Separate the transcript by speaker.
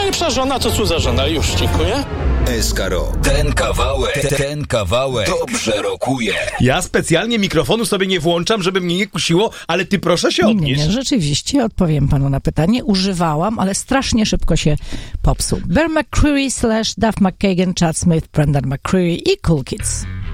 Speaker 1: najlepsza żona to cudza żona. Już, dziękuję.
Speaker 2: SK Ten kawałek dobrze rokuje.
Speaker 3: Ja specjalnie mikrofonu sobie nie włączam, żeby mnie nie kusiło, ale ty proszę się odnieść.
Speaker 4: Nie, rzeczywiście, odpowiem panu na pytanie. Używałam, ale strasznie szybko się popsuł. Bear McCreary / Duff McKagan, Chad Smith, Brendan McCreary i Cool Kids.